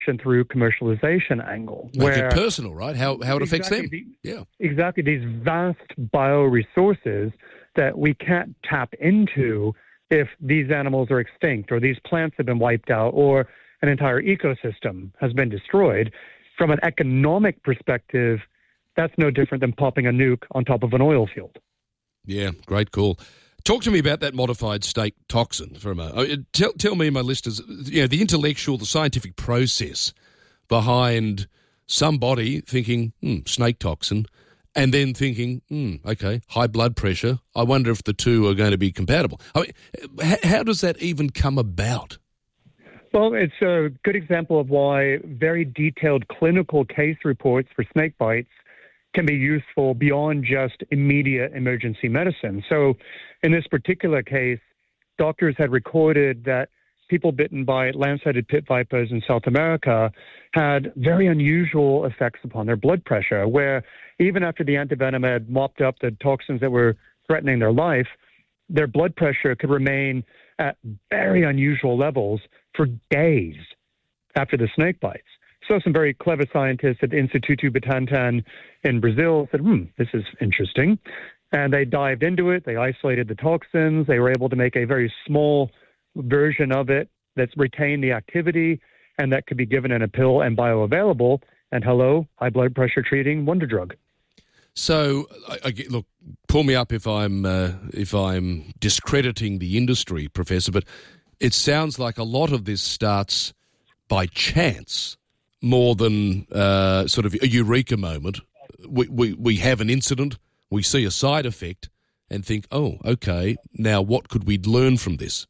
through commercialization angle. Make it personal, right? How it affects them. Exactly. These vast bioresources that we can't tap into if these animals are extinct or these plants have been wiped out or an entire ecosystem has been destroyed. From an economic perspective, that's no different than popping a nuke on top of an oil field. Yeah, great call. Talk to me about that modified snake toxin for a moment. Tell me and my listeners, the intellectual, the scientific process behind somebody thinking, snake toxin, and then thinking, okay, high blood pressure. I wonder if the two are going to be compatible. I mean, how does that even come about? Well, it's a good example of why very detailed clinical case reports for snake bites can be useful beyond just immediate emergency medicine. So in this particular case, doctors had recorded that people bitten by land-sided pit vipers in South America had very unusual effects upon their blood pressure, where even after the antivenom had mopped up the toxins that were threatening their life, their blood pressure could remain at very unusual levels for days after the snake bites. So some very clever scientists at Instituto Butantan in Brazil said, this is interesting. And they dived into it. They isolated the toxins. They were able to make a very small version of it that's retained the activity and that could be given in a pill and bioavailable. And hello, high blood pressure treating wonder drug. So, look, pull me up if I'm discrediting the industry, Professor, but it sounds like a lot of this starts by chance more than sort of a eureka moment. We have an incident, we see a side effect and think, oh, okay, now what could we learn from this?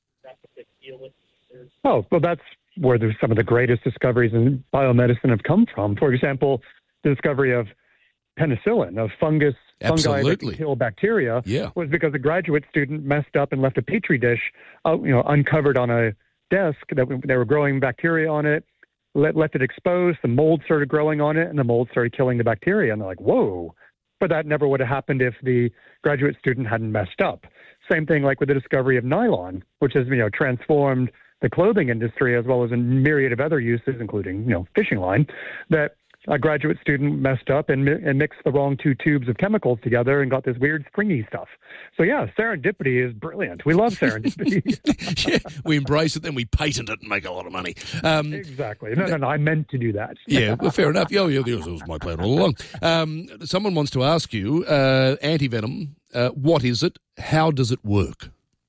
Oh, well, that's where some of the greatest discoveries in biomedicine have come from. For example, the discovery of penicillin, of fungi that can kill bacteria, was because a graduate student messed up and left a petri dish, uncovered on a desk that they were growing bacteria on it, left it exposed, the mold started growing on it, and the mold started killing the bacteria. And they're like, whoa. But that never would have happened if the graduate student hadn't messed up. Same thing like with the discovery of nylon, which has transformed the clothing industry as well as a myriad of other uses, including fishing line, that a graduate student messed up and mixed the wrong two tubes of chemicals together and got this weird stringy stuff. So yeah, serendipity is brilliant. We love serendipity. Yeah, we embrace it, then we patent it and make a lot of money. Exactly. No, I meant to do that. Yeah, well, fair enough. Yeah, that was my plan all along. Someone wants to ask you, antivenom, what is it? How does it work?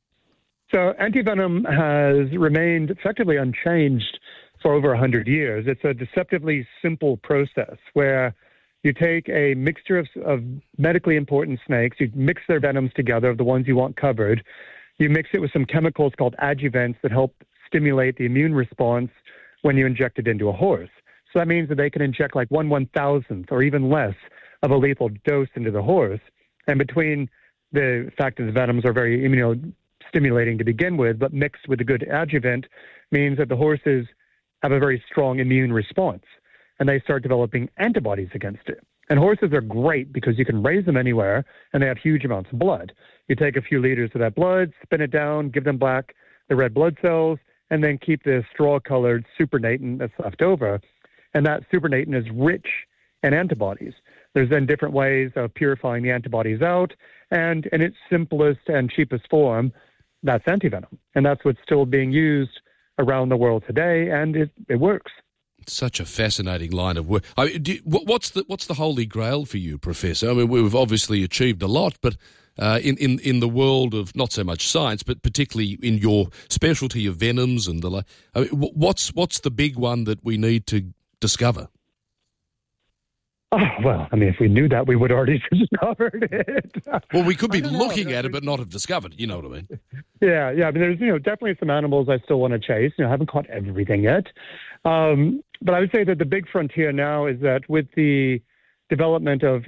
So antivenom has remained effectively unchanged for over 100 years. It's a deceptively simple process where you take a mixture of medically important snakes, you mix their venoms together, of the ones you want covered, you mix it with some chemicals called adjuvants that help stimulate the immune response when you inject it into a horse. So that means that they can inject like 1/1000th or even less of a lethal dose into the horse. And between the fact that the venoms are very immunostimulating to begin with, but mixed with a good adjuvant means that the horses have a very strong immune response, and they start developing antibodies against it. And horses are great because you can raise them anywhere, and they have huge amounts of blood. You take a few liters of that blood, spin it down, give them back the red blood cells, and then keep the straw-colored supernatant that's left over. And that supernatant is rich in antibodies. There's then different ways of purifying the antibodies out, and in its simplest and cheapest form, that's antivenom. And that's what's still being used around the world today, and it works. Such a fascinating line of work. What's the holy grail for you, Professor? I mean, we've obviously achieved a lot, but in the world of not so much science, but particularly in your specialty of venoms and the like, what's the big one that we need to discover? Oh, well, I mean, if we knew that, we would already have discovered it. Well, we could be looking at it, but not have discovered it. You know what I mean? Yeah. I mean, there's, definitely some animals I still want to chase. I haven't caught everything yet. But I would say that the big frontier now is that with the development of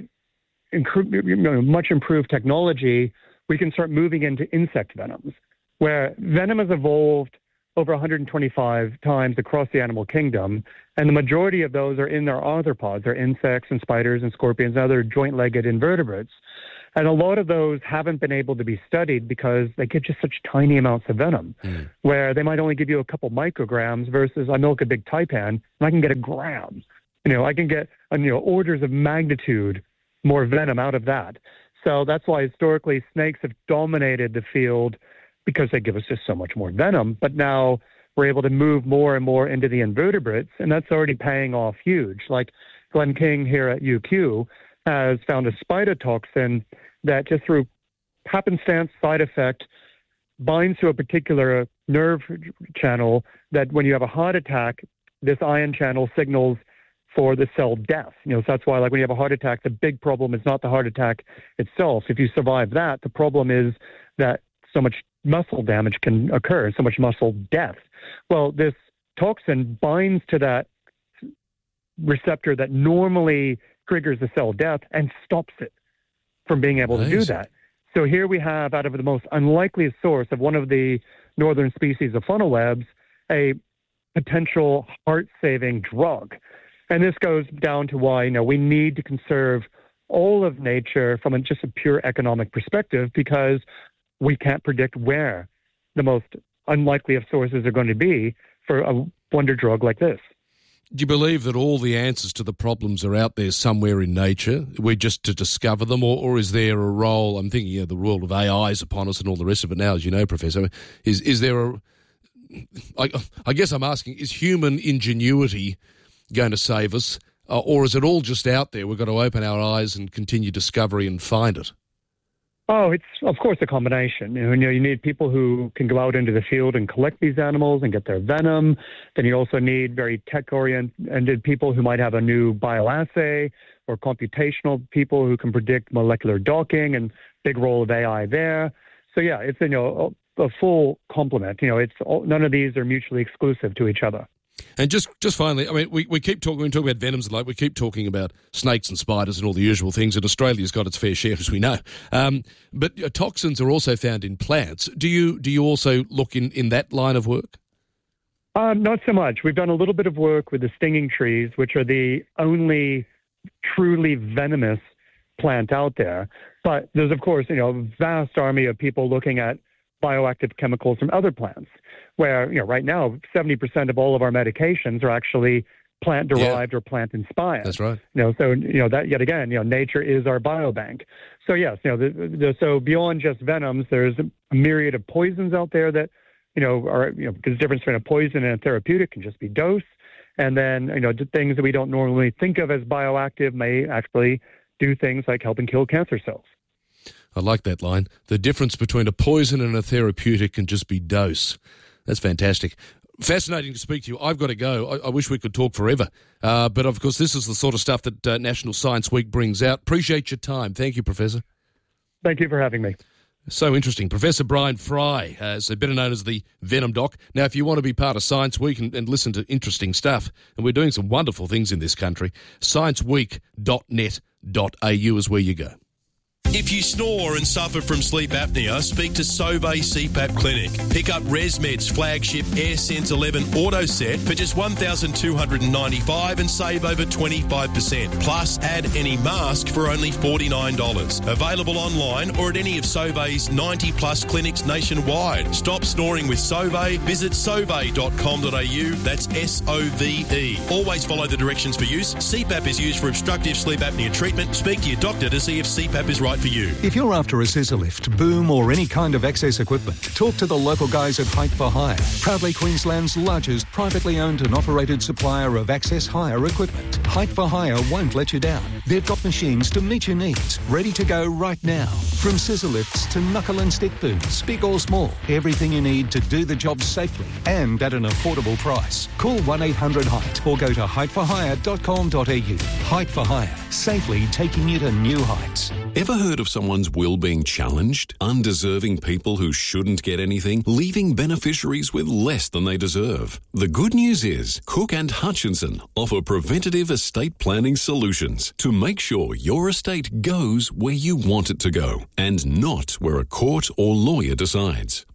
much improved technology, we can start moving into insect venoms, where venom has evolved over 125 times across the animal kingdom, and the majority of those are in their arthropods. They're insects and spiders and scorpions and other joint-legged invertebrates. And a lot of those haven't been able to be studied because they give just such tiny amounts of venom, where they might only give you a couple micrograms versus I milk a big taipan and I can get a gram. I can get orders of magnitude more venom out of that. So that's why historically snakes have dominated the field because they give us just so much more venom. But now we're able to move more and more into the invertebrates, and that's already paying off huge. Like Glenn King here at UQ has found a spider toxin that just through happenstance side effect binds to a particular nerve channel that when you have a heart attack, this ion channel signals for the cell death. So that's why, like, when you have a heart attack, the big problem is not the heart attack itself. If you survive that, the problem is that so much muscle damage can occur, so much muscle death. Well, this toxin binds to that receptor that normally triggers the cell death and stops it from being able to do that. So here we have, out of the most unlikely source of one of the northern species of funnel webs, a potential heart-saving drug. And this goes down to why, we need to conserve all of nature from just a pure economic perspective, because we can't predict where the most unlikely of sources are going to be for a wonder drug like this. Do you believe that all the answers to the problems are out there somewhere in nature? We're just to discover them, or is there a role? I'm thinking the world of AI is upon us and all the rest of it now, as you know, Professor. Is there a... I guess I'm asking, is human ingenuity going to save us, or is it all just out there? We've got to open our eyes and continue discovery and find it. Oh, it's, of course, a combination. You need people who can go out into the field and collect these animals and get their venom. Then you also need very tech-oriented people who might have a new bioassay, or computational people who can predict molecular docking, and big role of AI there. So, yeah, it's a full complement. None of these are mutually exclusive to each other. And just finally, I mean, we keep talking, we talk about venoms, like we keep talking about snakes and spiders and all the usual things, and Australia's got its fair share, as we know. But toxins are also found in plants. Do you also look in that line of work? Not so much. We've done a little bit of work with the stinging trees, which are the only truly venomous plant out there. But there's, of course, a vast army of people looking at bioactive chemicals from other plants, where, right now, 70% of all of our medications are actually plant-derived or plant-inspired. That's right. So, that, yet again, nature is our biobank. So, yes, so beyond just venoms, there's a myriad of poisons out there that, are, because the difference between a poison and a therapeutic can just be dose. And then, things that we don't normally think of as bioactive may actually do things like helping kill cancer cells. I like that line. The difference between a poison and a therapeutic can just be dose. That's fantastic. Fascinating to speak to you. I've got to go. I wish we could talk forever. But, of course, this is the sort of stuff that National Science Week brings out. Appreciate your time. Thank you, Professor. Thank you for having me. So interesting. Professor Brian Fry, better known as the Venom Doc. Now, if you want to be part of Science Week and listen to interesting stuff, and we're doing some wonderful things in this country, scienceweek.net.au is where you go. If you snore and suffer from sleep apnea, speak to Sauvé CPAP Clinic. Pick up ResMed's flagship AirSense 11 Auto Set for just $1,295 and save over 25%. Plus, add any mask for only $49. Available online or at any of Sauvé's 90-plus clinics nationwide. Stop snoring with Sauvé. Visit sauve.com.au. That's SOVE. Always follow the directions for use. CPAP is used for obstructive sleep apnea treatment. Speak to your doctor to see if CPAP is right for you. If you're after a scissor lift, boom, or any kind of access equipment, talk to the local guys at Height for Hire. Proudly Queensland's largest privately owned and operated supplier of access hire equipment. Height for Hire won't let you down. They've got machines to meet your needs, ready to go right now. From scissor lifts to knuckle and stick booms, big or small, everything you need to do the job safely and at an affordable price. Call 1-800-HEIGHT or go to heightforhire.com.au. Height for Hire, safely taking you to new heights. Ever heard of someone's will being challenged? Undeserving people who shouldn't get anything, leaving beneficiaries with less than they deserve. The good news is Cook and Hutchinson offer preventative estate planning solutions to make sure your estate goes where you want it to go and not where a court or lawyer decides.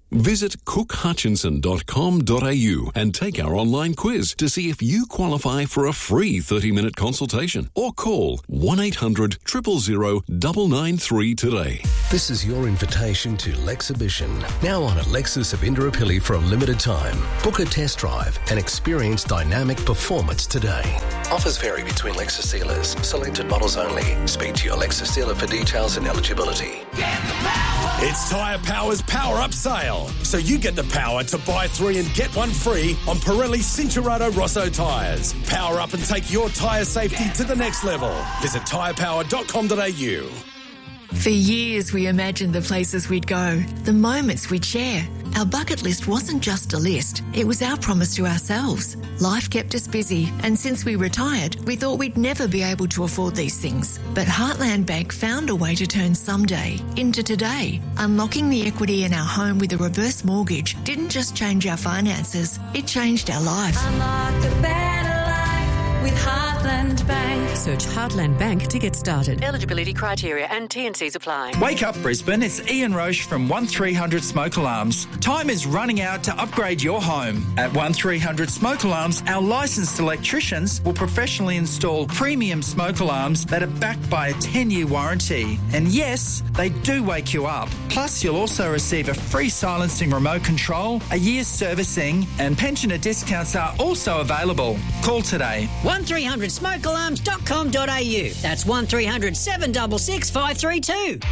Visit cookhutchinson.com.au and take our online quiz to see if you qualify for a free 30-minute consultation, or call 1-800 000 993 today. This is your invitation to Lexhibition, now on at Lexus of Indooroopilly for a limited time. Book a test drive and experience dynamic performance today. Offers vary between Lexus dealers. Selected models only. Speak to your Lexus dealer for details and eligibility. It's Tyre Power's Power Up Sale. So you get the power to buy 3 and get 1 free on Pirelli Cincherato Rosso tyres. Power up and take your tyre safety to the next level. Visit tyrepower.com.au. For years, we imagined the places we'd go, the moments we'd share. Our bucket list wasn't just a list, it was our promise to ourselves. Life kept us busy, and since we retired, we thought we'd never be able to afford these things. But Heartland Bank found a way to turn someday into today. Unlocking the equity in our home with a reverse mortgage didn't just change our finances, it changed our lives. Unlock the better life with Heartland Bank. Search Heartland Bank to get started. Eligibility criteria and T&Cs apply. Wake up, Brisbane. It's Ian Roche from 1300 Smoke Alarms. Time is running out to upgrade your home. At 1300 Smoke Alarms, our licensed electricians will professionally install premium smoke alarms that are backed by a 10-year warranty. And yes, they do wake you up. Plus, you'll also receive a free silencing remote control, a year's servicing, and pensioner discounts are also available. Call today. 1300smokealarms.com.au. That's 1300 766 532.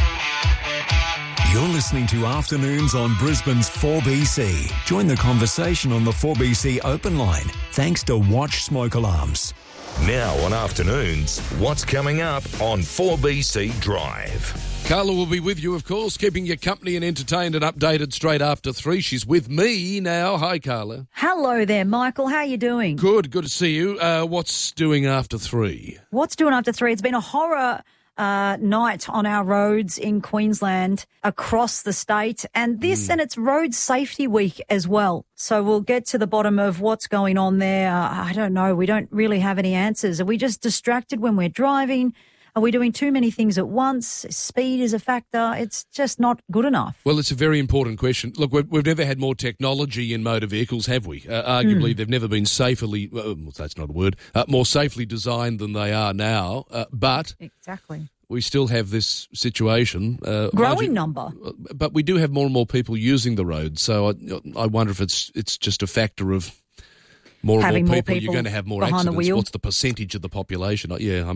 You're listening to Afternoons on Brisbane's 4BC. Join the conversation on the 4BC open line, thanks to Watch Smoke Alarms. Now on Afternoons, what's coming up on 4BC Drive? Carla will be with you, of course, keeping you company and entertained and updated straight after 3. She's with me now. Hi, Carla. Hello there, Michael. How are you doing? Good to see you. What's doing after 3? What's doing after 3? It's been a horror night on our roads in Queensland across the state, and and it's Road Safety Week as well. So we'll get to the bottom of what's going on there. I don't know. We don't really have any answers. Are we just distracted when we're driving? Are we doing too many things at once? Speed is a factor. It's just not good enough. Well, it's a very important question. Look, we've never had more technology in motor vehicles, have we? Arguably, they've never been safely, that's not a word, more safely designed than they are now. But exactly, we still have this situation. Growing number. But we do have more and more people using the road. So I wonder if it's just a factor of more and more people, you're going to have more accidents. What's the percentage of the population?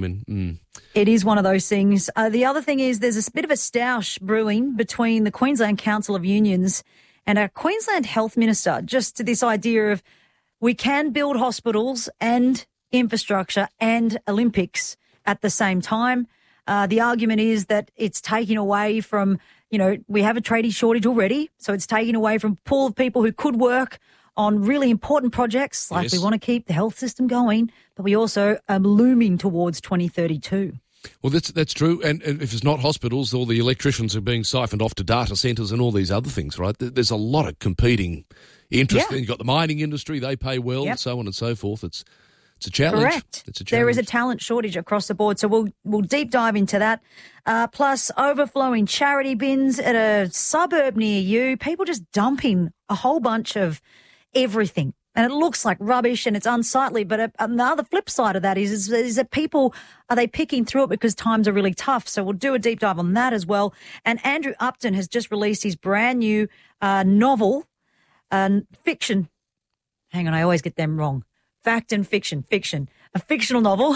It is one of those things. The other thing is there's a bit of a stoush brewing between the Queensland Council of Unions and our Queensland Health Minister, just to this idea of we can build hospitals and infrastructure and Olympics at the same time. The argument is that it's taking away from, we have a tradie shortage already, so it's taking away from a pool of people who could work on really important projects, like we want to keep the health system going, but we also are looming towards 2032. Well, that's true. And if it's not hospitals, all the electricians are being siphoned off to data centres and all these other things, right? There's a lot of competing interest. Yeah. You've got the mining industry, they pay well, and so on and so forth. It's a challenge. Correct. It's a challenge. There is a talent shortage across the board, so we'll deep dive into that. Plus, overflowing charity bins at a suburb near you, people just dumping a whole bunch of everything. And it looks like rubbish and it's unsightly. But the other flip side of that is that people, are they picking through it because times are really tough? So we'll do a deep dive on that as well. And Andrew Upton has just released his brand new novel, fiction. Hang on, I always get them wrong. Fact and fiction. A fictional novel.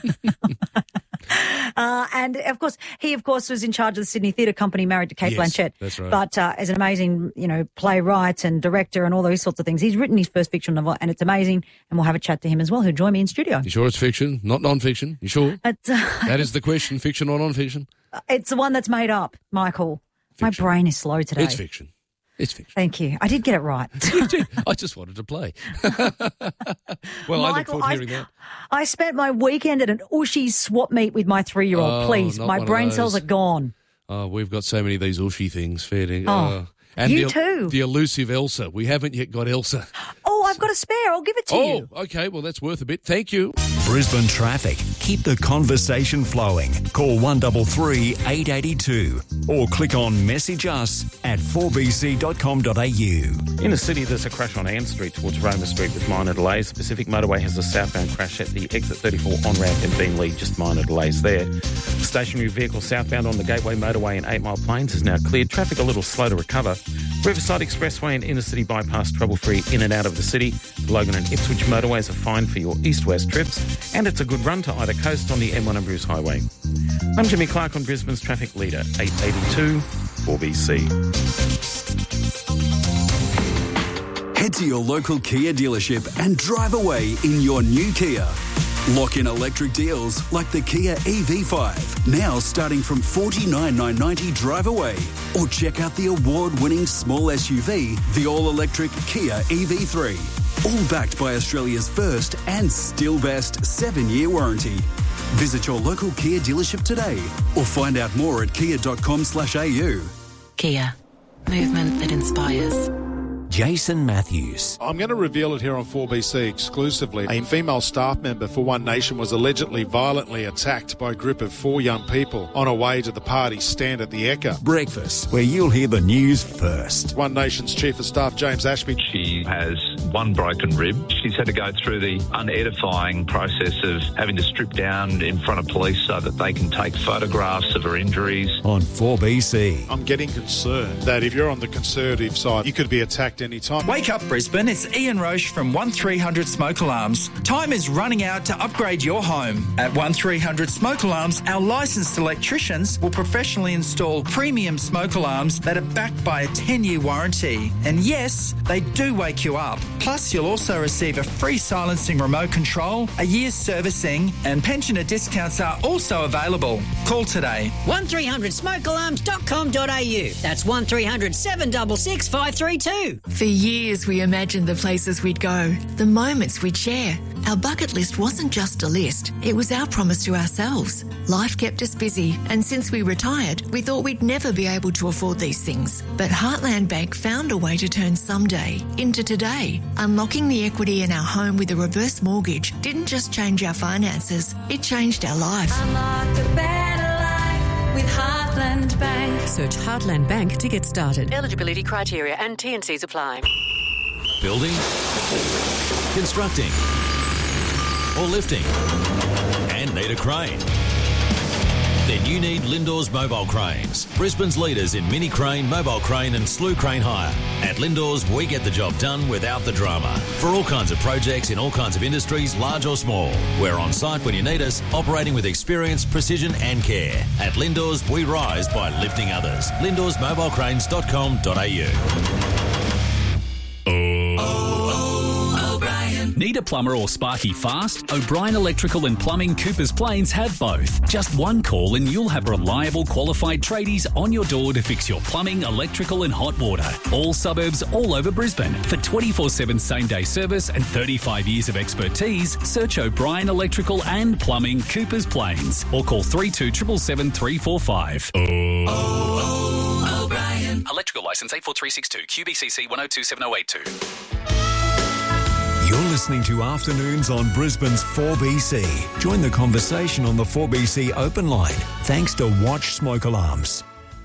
And, of course, he was in charge of the Sydney Theatre Company, married to Kate Blanchett. That's right. But as an amazing, playwright and director and all those sorts of things, he's written his first fictional novel, and it's amazing. And we'll have a chat to him as well, who'll join me in studio. You sure it's fiction, not non-fiction? You sure? That is the question, fiction or non-fiction? It's the one that's made up, Michael. Fiction. My brain is slow today. It's fiction. It's fiction. Thank you. I did get it right. I just wanted to play. Well, Michael, I look forward to hearing that. I spent my weekend at an Ushy swap meet with my 3-year-old. Please, my brain cells are gone. Oh, we've got so many of these Ushy things. Fair dinkum. And you too. The elusive Elsa. We haven't yet got Elsa. Oh, I've got a spare. I'll give it to you. Oh, okay. Well, that's worth a bit. Thank you. Brisbane traffic. Keep the conversation flowing. Call 133 882 or click on message us at 4bc.com.au. In the city, there's a crash on Ann Street towards Roma Street with minor delays. The Pacific Motorway has a southbound crash at the exit 34 on-ramp in Beenleigh, just minor delays there. Stationary vehicle southbound on the Gateway Motorway in 8 Mile Plains is now cleared. Traffic a little slow to recover. Riverside Expressway and Inner City Bypass trouble-free in and out of the city. The Logan and Ipswich motorways are fine for your east-west trips, and it's a good run to either coast on the M1 and Bruce Highway. I'm Jimmy Clark on Brisbane's traffic leader, 882 4BC. Head to your local Kia dealership and drive away in your new Kia. Lock in electric deals like the Kia EV5, now starting from $49,990 drive away. Or check out the award-winning small SUV, the all-electric Kia EV3. All backed by Australia's first and still best 7-year warranty. Visit your local Kia dealership today or find out more at kia.com/au. Kia. Movement that inspires. Jason Matthews. I'm going to reveal it here on 4BC exclusively. A female staff member for One Nation was allegedly violently attacked by a group of 4 young people on her way to the party stand at the Ekka. Breakfast, where you'll hear the news first. One Nation's Chief of Staff, James Ashby. She has 1 broken rib. She's had to go through the unedifying process of having to strip down in front of police so that they can take photographs of her injuries. On 4BC. I'm getting concerned that if you're on the Conservative side, you could be attacked anytime. Wake up, Brisbane. It's Ian Roche from 1300 Smoke Alarms. Time is running out to upgrade your home. At 1300 Smoke Alarms, our licensed electricians will professionally install premium smoke alarms that are backed by a 10-year warranty. And yes, they do wake you up. Plus, you'll also receive a free silencing remote control, a year's servicing, and pensioner discounts are also available. Call today. 1300smokealarms.com.au. That's 1300 766 532. For years, we imagined the places we'd go, the moments we'd share. Our bucket list wasn't just a list, it was our promise to ourselves. Life kept us busy, and since we retired, we thought we'd never be able to afford these things. But Heartland Bank found a way to turn someday into today. Unlocking the equity in our home with a reverse mortgage didn't just change our finances, it changed our life. Unlock a better life with Heartland Bank. Search Heartland Bank to get started. Eligibility criteria and T&Cs apply. Building, constructing, or lifting, and need a crane? Then you need Lindor's Mobile Cranes, Brisbane's leaders in mini crane, mobile crane and slew crane hire. At Lindor's, we get the job done without the drama. For all kinds of projects in all kinds of industries, large or small. We're on site when you need us, operating with experience, precision and care. At Lindor's, we rise by lifting others. Lindor'sMobileCranes.com.au. Need a plumber or sparky fast? O'Brien Electrical and Plumbing Coopers Plains have both. Just one call and you'll have reliable, qualified tradies on your door to fix your plumbing, electrical and hot water. All suburbs all over Brisbane. For 24/7 same-day service and 35 years of expertise, search O'Brien Electrical and Plumbing Coopers Plains or call 3277 345. O'Brien. Electrical licence 84362 QBCC 102782. You're listening to Afternoons on Brisbane's 4BC. Join the conversation on the 4BC open line thanks to Watch Smoke Alarms.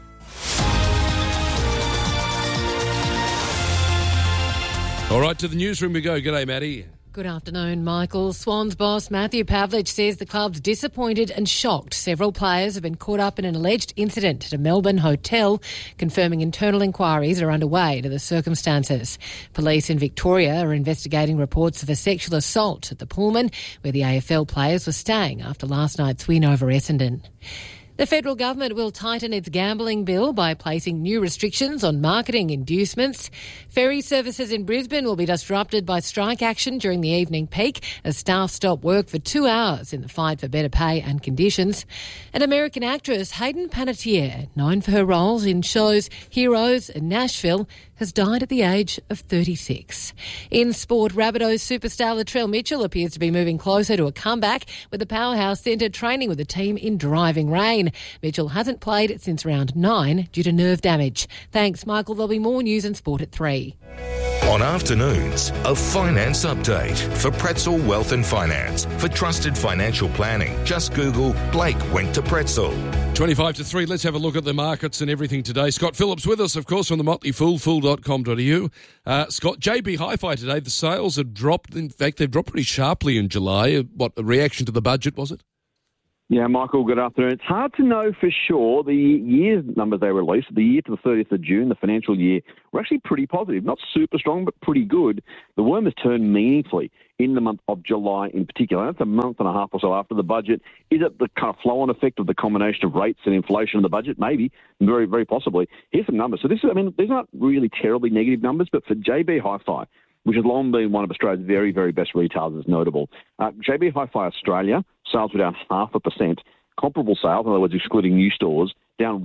All right, to the newsroom we go. G'day, Maddie. Good afternoon, Michael. Swans boss Matthew Pavlich says the club's disappointed and shocked. Several players have been caught up in an alleged incident at a Melbourne hotel, confirming internal inquiries are underway into the circumstances. Police in Victoria are investigating reports of a sexual assault at the Pullman, where the AFL players were staying after last night's win over Essendon. The federal government will tighten its gambling bill by placing new restrictions on marketing inducements. Ferry services in Brisbane will be disrupted by strike action during the evening peak as staff stop work for 2 hours in the fight for better pay and conditions. And American actress Hayden Panettiere, known for her roles in shows Heroes and Nashville, has died at the age of 36. In sport, Rabbitohs superstar Latrell Mitchell appears to be moving closer to a comeback, with the powerhouse centre training with the team in driving rain. 9. Mitchell hasn't played since round 9 due to nerve damage. Thanks, Michael. There'll be more news and sport at 3. On afternoons, a finance update for Pretzel Wealth and Finance. For trusted financial planning, just Google Blake went to Pretzel. 25 to 3, let's have a look at the markets and everything today. Scott Phillips with us, of course, from the Motley Fool, fool.com.au. Scott, JB Hi-Fi today, the sales have dropped. In fact, they've dropped pretty sharply in July. What, a reaction to the budget, was it? Yeah, Michael, good afternoon. It's hard to know for sure. The year's numbers they released, the year to the 30th of June, the financial year, were actually pretty positive. Not super strong, but pretty good. The worm has turned meaningfully in the month of July in particular. That's a month and a half or so after the budget. Is it the kind of flow-on effect of the combination of rates and inflation in the budget? Maybe. Very, very possibly. Here's some numbers. So this is, these aren't really terribly negative numbers, but for JB Hi-Fi, which has long been one of Australia's very, very best retailers, is notable. JB Hi-Fi Australia, sales were down 0.5%. Comparable sales, in other words, excluding new stores, down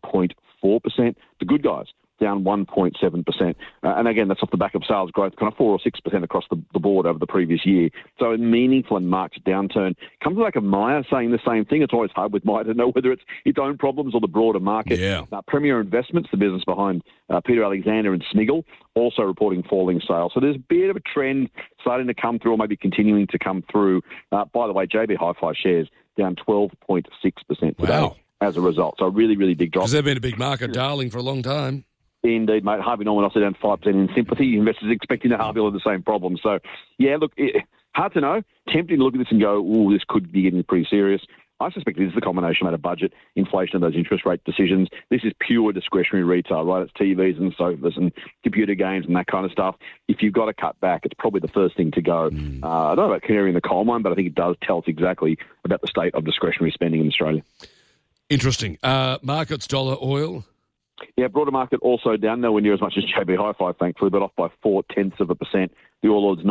1.4%. The Good Guys, down 1.7%. And again, that's off the back of sales growth, kind of 4 or 6% across the board over the previous year. So a meaningful and marked downturn. Comes like a Myer saying the same thing. It's always hard with Myer to know whether it's its own problems or the broader market. Yeah. Premier Investments, the business behind Peter Alexander and Smiggle, also reporting falling sales. So there's a bit of a trend starting to come through, or maybe continuing to come through. By the way, JB Hi-Fi shares down 12.6% today as a result. So a really, really big drop. Because they've been a big market darling for a long time. Indeed, mate. Harvey Norman also down 5% in sympathy. Investors expecting that Harvey will have the same problem. So, yeah, look, hard to know. Tempting to look at this and go, ooh, this could be getting pretty serious. I suspect this is the combination of a budget, inflation, and those interest rate decisions. This is pure discretionary retail, right? It's TVs and sofas and computer games and that kind of stuff. If you've got to cut back, it's probably the first thing to go. I don't know about canary in the coal mine, but I think it does tell us exactly about the state of discretionary spending in Australia. Interesting. Markets, dollar, oil? Yeah, broader market also down, nowhere near as much as JB Hi-Fi, thankfully, but off by 0.4%. The All Ords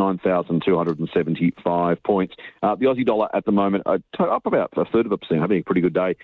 9,275 points. The Aussie dollar at the moment up about 1/3%, having a pretty good day,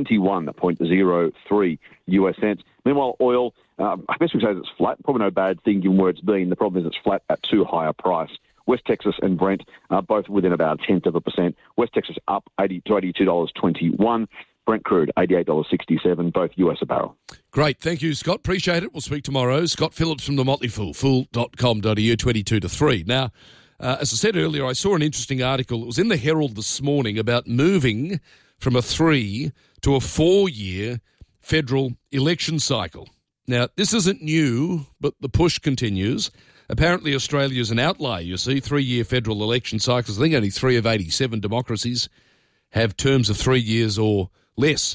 71.03 US cents. Meanwhile, oil, I guess we say it's flat. Probably no bad thing given where it's been. The problem is it's flat at too high a price. West Texas and Brent both within about 0.1%. West Texas up $80 to $82.21. Brent crude, $88.67, both US a barrel. Great. Thank you, Scott. Appreciate it. We'll speak tomorrow. Scott Phillips from the Motley Fool, fool.com.au, 22 to 3. Now, as I said earlier, I saw an interesting article. It was in the Herald this morning about moving from a 3 to a 4-year federal election cycle. Now, this isn't new, but the push continues. Apparently, Australia is an outlier, you see, 3-year federal election cycles. I think only 3 of 87 democracies have terms of 3 years or less.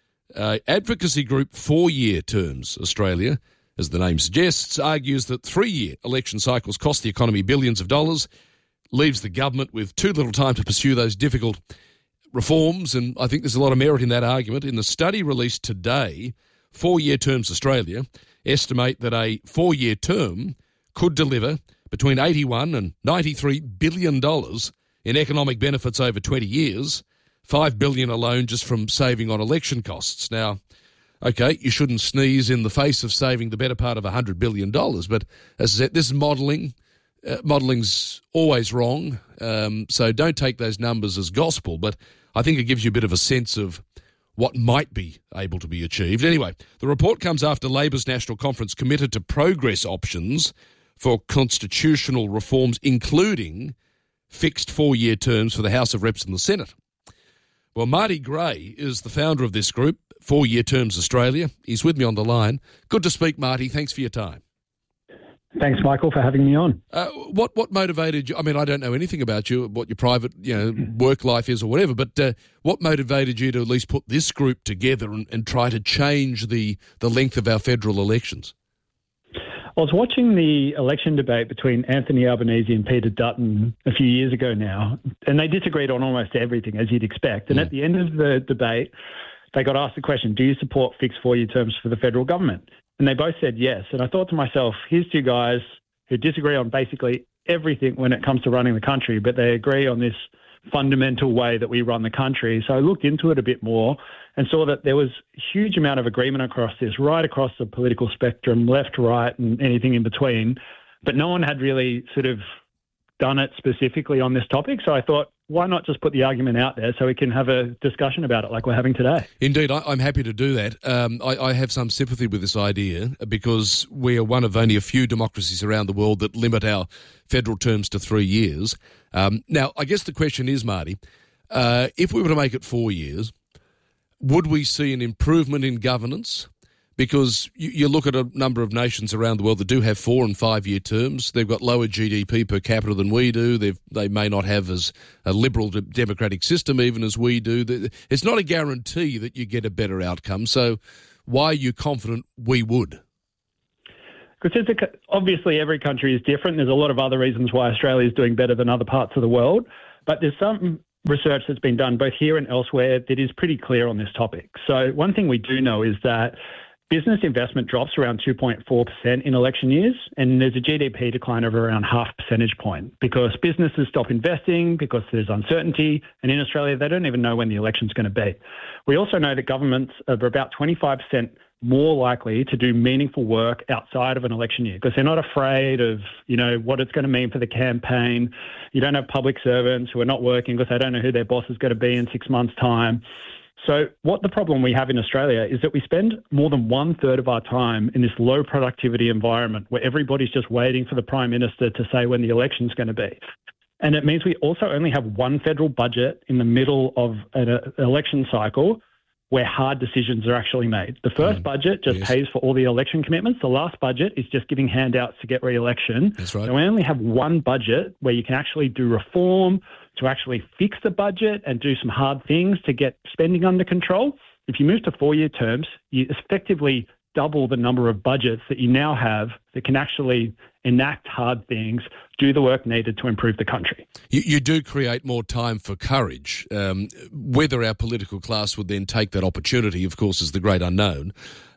Advocacy group 4-year terms Australia, as the name suggests, argues that 3-year election cycles cost the economy billions of dollars, leaves the government with too little time to pursue those difficult reforms, and I think there's a lot of merit in that argument. In the study released today, 4-year terms Australia estimate that a 4-year term could deliver between $81 and $93 billion in economic benefits over 20 years, $5 billion alone just from saving on election costs. Now, okay, you shouldn't sneeze in the face of saving the better part of $100 billion, but as I said, this is modelling. Modelling's always wrong, so don't take those numbers as gospel, but I think it gives you a bit of a sense of what might be able to be achieved. Anyway, the report comes after Labor's National Conference committed to progress options for constitutional reforms, including fixed 4-year terms for the House of Reps and the Senate. Well, Marty Gray is the founder of this group, 4-year Terms Australia. He's with me on the line. Good to speak, Marty. Thanks for your time. Thanks, Michael, for having me on. What motivated you? I mean, I don't know anything about you, what your private work life is or whatever, but what motivated you to at least put this group together and try to change the length of our federal elections? I was watching the election debate between Anthony Albanese and Peter Dutton a few years ago now, and they disagreed on almost everything, as you'd expect. And at the end of the debate, they got asked the question, do you support fixed 4-year terms for the federal government? And they both said yes. And I thought to myself, here's two guys who disagree on basically everything when it comes to running the country, but they agree on this fundamental way that we run the country. So I looked into it a bit more and saw that there was a huge amount of agreement across this, right across the political spectrum, left, right, and anything in between. But no one had really sort of done it specifically on this topic. So I thought why not just put the argument out there so we can have a discussion about it like we're having today? Indeed, I'm happy to do that. I have some sympathy with this idea because we are one of only a few democracies around the world that limit our federal terms to 3 years. Now, I guess the question is, Marty, if we were to make it 4 years, would we see an improvement in governance? Because you look at a number of nations around the world that do have 4 and 5 year terms. They've got lower GDP per capita than we do. They may not have as a liberal democratic system even as we do. It's not a guarantee that you get a better outcome. So why are you confident we would? Because obviously every country is different. There's a lot of other reasons why Australia is doing better than other parts of the world. But there's some research that's been done both here and elsewhere that is pretty clear on this topic. So one thing we do know is that business investment drops around 2.4% in election years, and there's a GDP decline of around 0.5 percentage point because businesses stop investing because there's uncertainty, and in Australia they don't even know when the election's going to be. We also know that governments are about 25% more likely to do meaningful work outside of an election year because they're not afraid of, what it's going to mean for the campaign. You don't have public servants who are not working because they don't know who their boss is going to be in 6 months' time. So what the problem we have in Australia is that we spend more than 1/3 of our time in this low productivity environment where everybody's just waiting for the Prime Minister to say when the election's going to be. And it means we also only have one federal budget in the middle of an election cycle where hard decisions are actually made. The first budget just pays for all the election commitments. The last budget is just giving handouts to get re-election. That's right. So we only have one budget where you can actually do reform, to actually fix the budget and do some hard things to get spending under control. If you move to 4-year terms, you effectively double the number of budgets that you now have that can actually enact hard things, do the work needed to improve the country. You do create more time for courage. Whether our political class would then take that opportunity, of course, is the great unknown.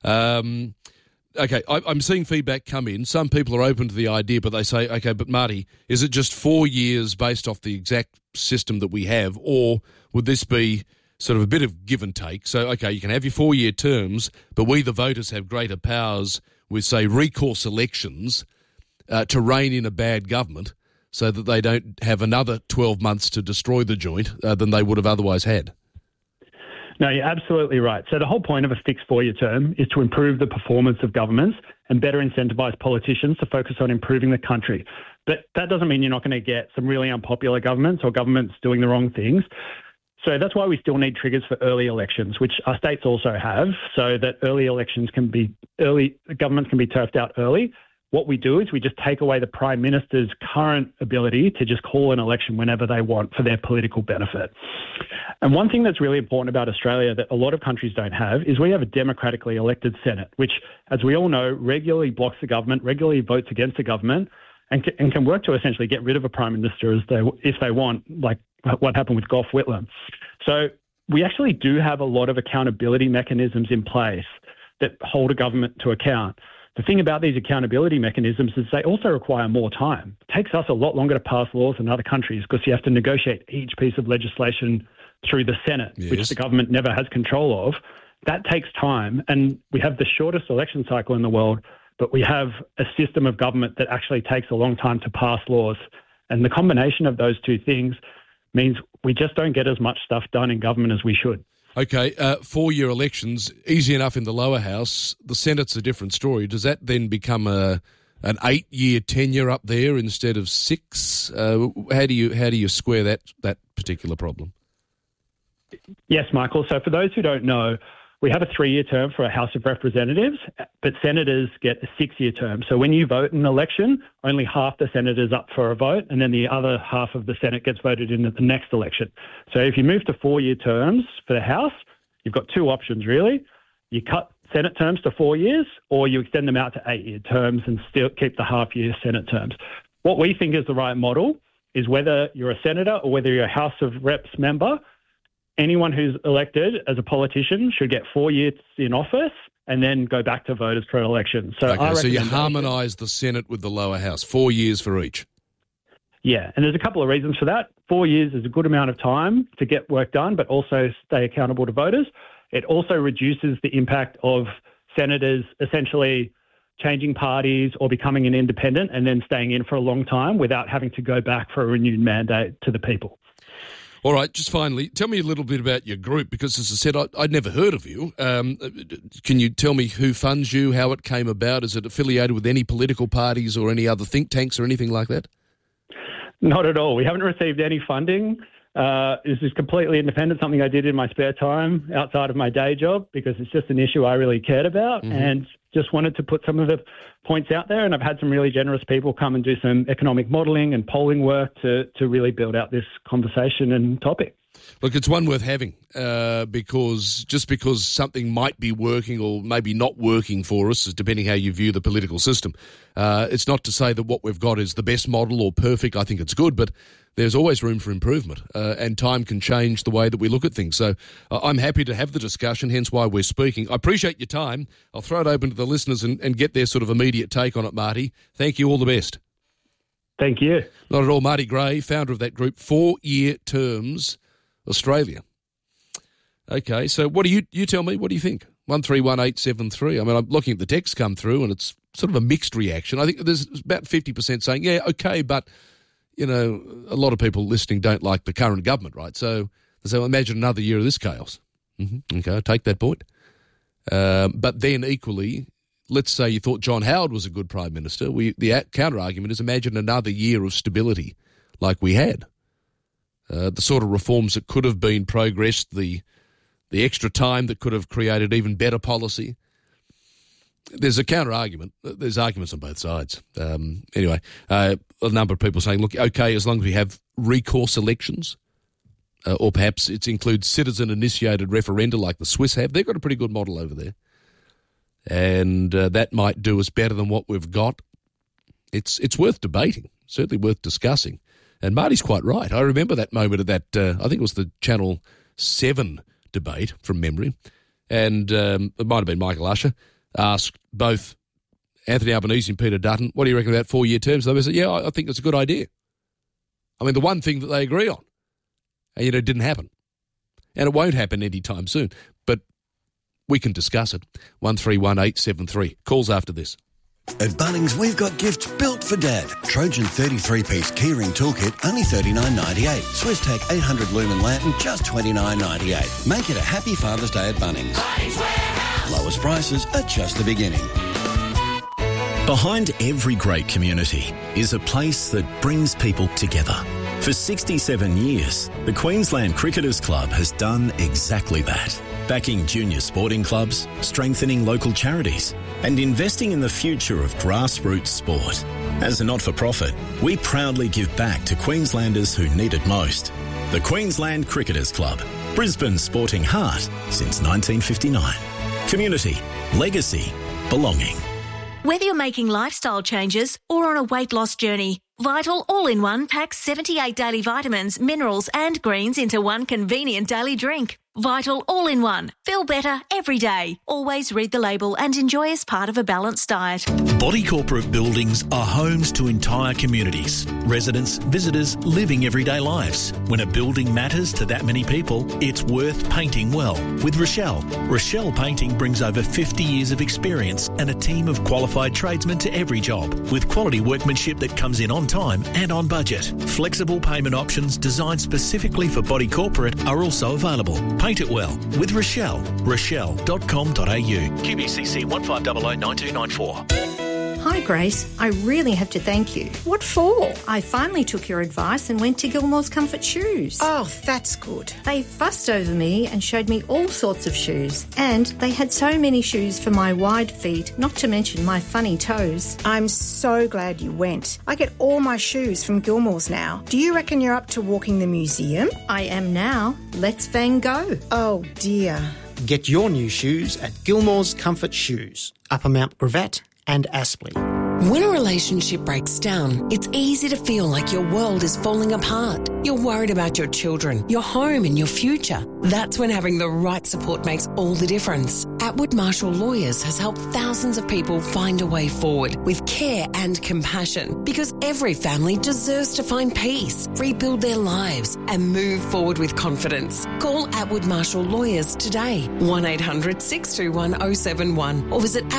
Okay, I'm seeing feedback come in. Some people are open to the idea, but they say, okay, but Marty, is it just 4 years based off the exact system that we have, or would this be sort of a bit of give and take? So, okay, you can have your 4-year terms, but we, the voters, have greater powers with, say, recourse elections to rein in a bad government so that they don't have another 12 months to destroy the joint than they would have otherwise had. No, you're absolutely right. So the whole point of a fixed 4-year term is to improve the performance of governments and better incentivise politicians to focus on improving the country. But that doesn't mean you're not going to get some really unpopular governments or governments doing the wrong things. So that's why we still need triggers for early elections, which our states also have, so that governments can be turfed out early. What we do is we just take away the Prime Minister's current ability to just call an election whenever they want for their political benefit. And one thing that's really important about Australia that a lot of countries don't have is we have a democratically elected Senate, which, as we all know, regularly blocks the government, regularly votes against the government, and can work to essentially get rid of a Prime Minister if they want, like what happened with Gough Whitlam. So we actually do have a lot of accountability mechanisms in place that hold a government to account. The thing about these accountability mechanisms is they also require more time. It takes us a lot longer to pass laws than other countries because you have to negotiate each piece of legislation through the Senate, which the government never has control of. That takes time, and we have the shortest election cycle in the world, but we have a system of government that actually takes a long time to pass laws. And the combination of those two things means we just don't get as much stuff done in government as we should. Okay, 4-year elections, easy enough in the lower house. The Senate's a different story. Does that then become an 8-year tenure up there instead of 6? How do you square that particular problem? Yes, Michael. So for those who don't know, we have a 3-year term for a House of Representatives, but senators get a 6-year term. So when you vote in an election, only half the senators up for a vote, and then the other half of the Senate gets voted in at the next election. So if you move to 4-year terms for the House, you've got two options, really. You cut Senate terms to 4 years, or you extend them out to 8-year terms and still keep the half-year Senate terms. What we think is the right model is whether you're a senator or whether you're a House of Reps member, anyone who's elected as a politician should get 4 years in office and then go back to voters for an election. So you harmonise the Senate with the lower house, 4 years for each. Yeah, and there's a couple of reasons for that. 4 years is a good amount of time to get work done, but also stay accountable to voters. It also reduces the impact of senators essentially changing parties or becoming an independent and then staying in for a long time without having to go back for a renewed mandate to the people. All right, just finally, tell me a little bit about your group, because as I said, I'd never heard of you. Can you tell me who funds you, how it came about? Is it affiliated with any political parties or any other think tanks or anything like that? Not at all. We haven't received any funding. This is completely independent, something I did in my spare time outside of my day job, because it's just an issue I really cared about and just wanted to put some of the points out there. And I've had some really generous people come and do some economic modelling and polling work to really build out this conversation and topic. Look, it's one worth having because something might be working or maybe not working for us, depending how you view the political system. It's not to say that what we've got is the best model or perfect. I think it's good, but there's always room for improvement, and time can change the way that we look at things. So I'm happy to have the discussion, hence why we're speaking. I appreciate your time. I'll throw it open to the listeners and get their sort of immediate take on it, Marty. Thank you. All the best. Thank you. Not at all. Marty Gray, founder of that group, 4-Year Terms Australia. Okay, so what do you tell me? What do you think? 131873. I mean, I'm looking at the text come through, and it's sort of a mixed reaction. I think there's about 50% saying, yeah, okay, but, you know, a lot of people listening don't like the current government, right? So imagine another year of this chaos. Okay, I take that point. But then equally, let's say you thought John Howard was a good Prime Minister. The counter-argument is imagine another year of stability like we had. The sort of reforms that could have been progressed, the extra time that could have created even better policy. There's a counter-argument. There's arguments on both sides. Anyway, a number of people saying, look, okay, as long as we have recourse elections, or perhaps it includes citizen-initiated referenda like the Swiss have. They've got a pretty good model over there. And that might do us better than what we've got. It's worth debating, certainly worth discussing. And Marty's quite right. I remember that moment of that, I think it was the Channel 7 debate from memory, and it might have been Michael Usher, asked both Anthony Albanese and Peter Dutton, what do you reckon about 4-year terms? They said, yeah, I think it's a good idea. I mean, the one thing that they agree on, and yet it didn't happen. And it won't happen anytime soon. But we can discuss it. 131873. Calls after this. At Bunnings, we've got gifts built for Dad. Trojan 33-piece keyring toolkit, only $39.98. SwissTech 800 lumen lantern, just $29.98. Make it a happy Father's Day at Bunnings. Lowest prices are just the beginning. Behind every great community is a place that brings people together. For 67 years, the Queensland Cricketers Club has done exactly that. Backing junior sporting clubs, strengthening local charities, and investing in the future of grassroots sport. As a not-for-profit, we proudly give back to Queenslanders who need it most. The Queensland Cricketers Club, Brisbane's sporting heart since 1959. Community, legacy, belonging. Whether you're making lifestyle changes or on a weight loss journey, Vital All-in-One packs 78 daily vitamins, minerals and greens into one convenient daily drink. Vital All-in-One. Feel better every day. Always read the label and enjoy as part of a balanced diet. Body corporate buildings are homes to entire communities. Residents, visitors, living everyday lives. When a building matters to that many people, it's worth painting well. With Rochelle. Rochelle Painting brings over 50 years of experience and a team of qualified tradesmen to every job, with quality workmanship that comes in on time and on budget. Flexible payment options designed specifically for body corporate are also available. Paint it well with Rochelle. Rochelle.com.au. QBCC 15009294. Hi Grace, I really have to thank you. What for? I finally took your advice and went to Gilmore's Comfort Shoes. Oh, that's good. They fussed over me and showed me all sorts of shoes. And they had so many shoes for my wide feet, not to mention my funny toes. I'm so glad you went. I get all my shoes from Gilmore's now. Do you reckon you're up to walking the museum? I am now. Let's Van go. Oh dear. Get your new shoes at Gilmore's Comfort Shoes, Upper Mount Gravatt and Aspley. When a relationship breaks down, it's easy to feel like your world is falling apart. You're worried about your children, your home and your future. That's when having the right support makes all the difference. Atwood Marshall Lawyers has helped thousands of people find a way forward with care and compassion, because every family deserves to find peace, rebuild their lives and move forward with confidence. Call Atwood Marshall Lawyers today, 1-800-621-071 or visit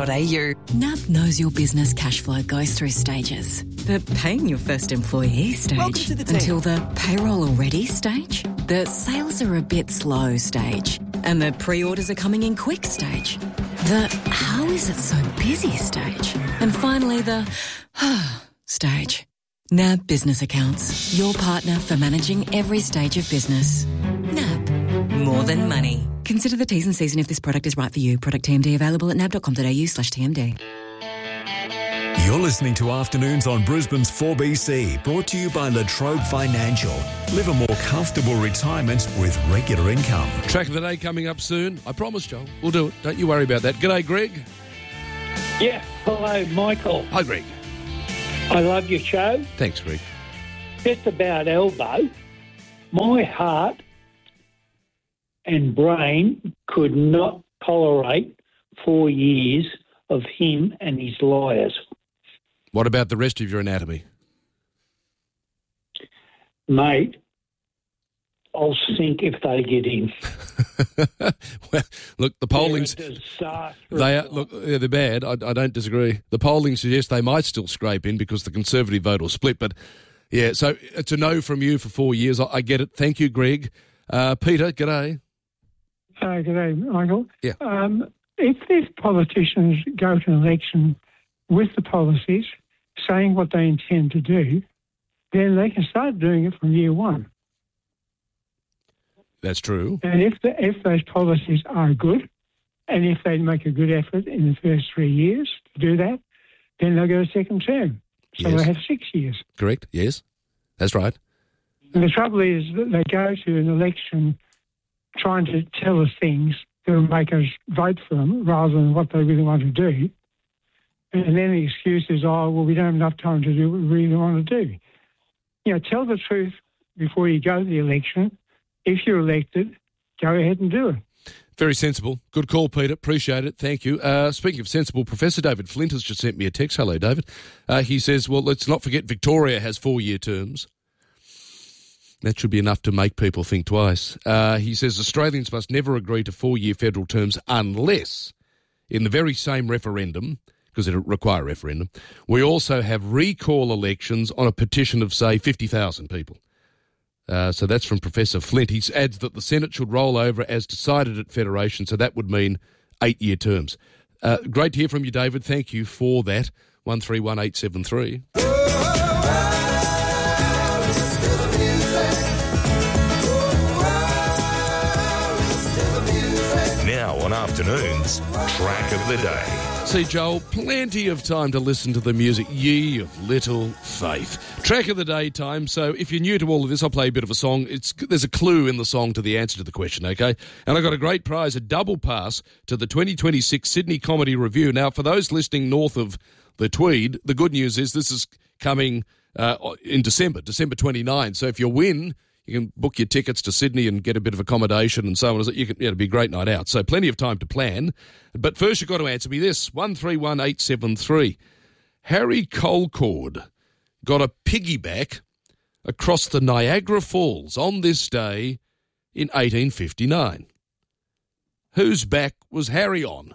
atwoodmarshall.com.au. NAB knows your business cash flow goes through stages, but paying your first employee stays stage until the payroll already stage, the sales are a bit slow stage, and the pre-orders are coming in quick stage, the how is it so busy stage, and finally the stage. NAB Business Accounts, your partner for managing every stage of business. NAB, more than money. Consider the T's and C's and if this product is right for you. Product TMD available at nab.com.au/TMD. You're listening to Afternoons on Brisbane's 4BC, brought to you by La Trobe Financial. Live a more comfortable retirement with regular income. Track of the day coming up soon. I promise, Joel. We'll do it. Don't you worry about that. G'day, Greg. Yeah. Hello, Michael. Hi, Greg. I love your show. Thanks, Greg. Just about Elbow, my heart and brain could not tolerate 4 years of him and his lawyers. What about the rest of your anatomy? Mate, I'll sink if they get in. Well, look, the pollings, they're bad. I don't disagree. The polling suggests they might still scrape in because the Conservative vote will split. But, yeah, so it's a no from you for 4 years. I get it. Thank you, Greg. Peter, g'day. G'day, Michael. Yeah. If these politicians go to an election with the policies, saying what they intend to do, then they can start doing it from year one. That's true. And if those policies are good, and if they make a good effort in the first 3 years to do that, then they'll go a second term. So Yes. they have 6 years. Correct, yes. That's right. And the trouble is that they go to an election trying to tell us things that will make us vote for them rather than what they really want to do. And then the excuse is, we don't have enough time to do what we really want to do. You know, tell the truth before you go to the election. If you're elected, go ahead and do it. Very sensible. Good call, Peter. Appreciate it. Thank you. Speaking of sensible, Professor David Flint has just sent me a text. Hello, David. He says, well, let's not forget Victoria has 4-year terms. That should be enough to make people think twice. He says Australians must never agree to 4-year federal terms unless, in the very same referendum, because it'll require a referendum, we also have recall elections on a petition of, say, 50,000 people. So that's from Professor Flint. He adds that the Senate should roll over as decided at Federation, so that would mean 8-year terms. Great to hear from you, David. Thank you for that. 131873. Now on Afternoons, Track of the Day. See, Joel, plenty of time to listen to the music. Ye of little faith. Track of the day time. So if you're new to all of this, I'll play a bit of a song. There's a clue in the song to the answer to the question, okay? And I got a great prize, a double pass to the 2026 Sydney Comedy Review. Now, for those listening north of the Tweed, the good news is this is coming in December 29. So if you win, you can book your tickets to Sydney and get a bit of accommodation and so on. It'll be a great night out. So plenty of time to plan. But first you've got to answer me this. 131873. Harry Colcord got a piggyback across the Niagara Falls on this day in 1859. Whose back was Harry on?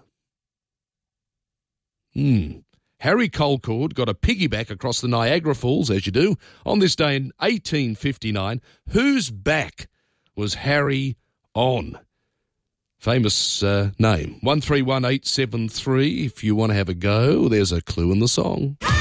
Harry Colcord got a piggyback across the Niagara Falls, as you do, on this day in 1859. Whose back was Harry on? Famous name. 131873. If you want to have a go, there's a clue in the song.